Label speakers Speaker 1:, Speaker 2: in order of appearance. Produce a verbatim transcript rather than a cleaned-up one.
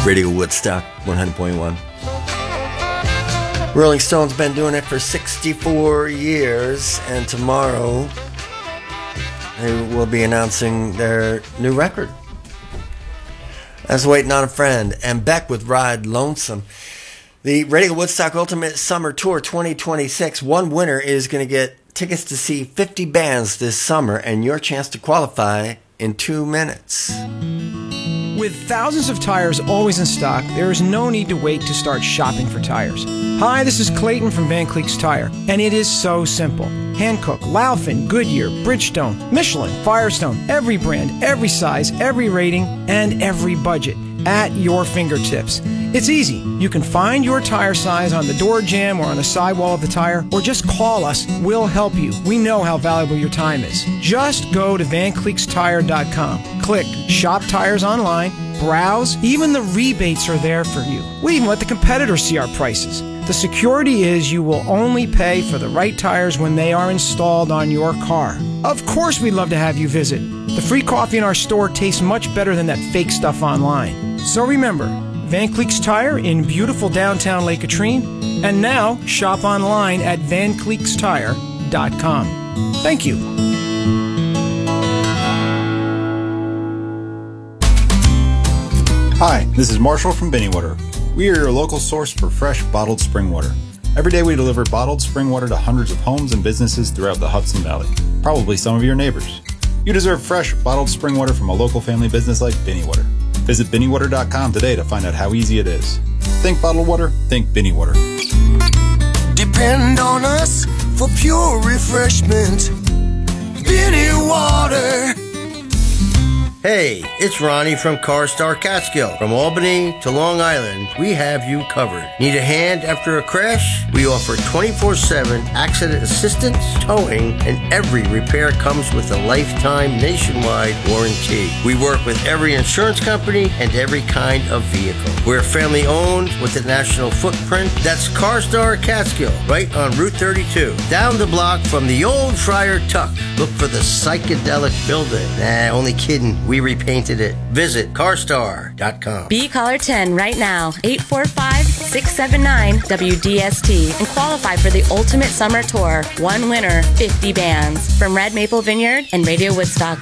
Speaker 1: Radio Woodstock, one hundred point one. Rolling Stone's been doing it for sixty-four years, and tomorrow they will be announcing their new record. That's Waiting on a Friend, and Beck with Ride Lonesome. The Radio Woodstock Ultimate Summer Tour twenty twenty-six, one winner is going to get tickets to see fifty bands this summer, and your chance to qualify in two minutes.
Speaker 2: With thousands of tires always in stock, there is no need to wait to start shopping for tires. Hi, this is Clayton from Van Cleek's Tire, and it is so simple. Hankook, Laufin, Goodyear, Bridgestone, Michelin, Firestone, every brand, every size, every rating, and every budget at your fingertips. It's easy. You can find your tire size on the door jamb or on the sidewall of the tire, or just call us. We'll help you. We know how valuable your time is. Just go to van cleeks tire dot com. Click Shop Tires Online, browse. Even the rebates are there for you. We even let the competitors see our prices. The security is you will only pay for the right tires when they are installed on your car. Of course we'd love to have you visit. The free coffee in our store tastes much better than that fake stuff online. So remember, Van Cleek's Tire in beautiful downtown Lake Katrine, and now shop online at van cleeks tire dot com. Thank you.
Speaker 3: Hi, this is Marshall from Binny Water. We are your local source for fresh bottled spring water. Every day we deliver bottled spring water to hundreds of homes and businesses throughout the Hudson Valley, probably some of your neighbors. You deserve fresh bottled spring water from a local family business like Binny Water. Visit binny water dot com today to find out how easy it is. Think bottled water, think Binny Water.
Speaker 4: Depend on us for pure refreshment. Binny Water.
Speaker 5: Hey, it's Ronnie from CarStar Catskill. From Albany to Long Island, we have you covered. Need a hand after a crash? We offer twenty-four seven accident assistance, towing, and every repair comes with a lifetime nationwide warranty. We work with every insurance company and every kind of vehicle. We're family owned with a national footprint. That's CarStar Catskill, right on Route thirty-two. Down the block from the old Friar Tuck. Look for the psychedelic building. Nah, only kidding. We repainted it. Visit car star dot com.
Speaker 6: Be caller ten right now, eight four five, six seven nine, W D S T, and qualify for the Ultimate Summer Tour. One winner, fifty bands. From Red Maple Vineyard and Radio Woodstock.